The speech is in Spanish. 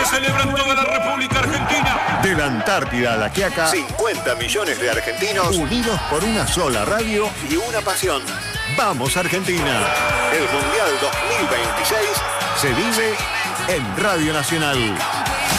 celebra en toda la República Argentina. De la Antártida a La Quiaca, 50 millones de argentinos unidos por una sola radio y una pasión. ¡Vamos Argentina! El Mundial 2026 se vive en Radio Nacional.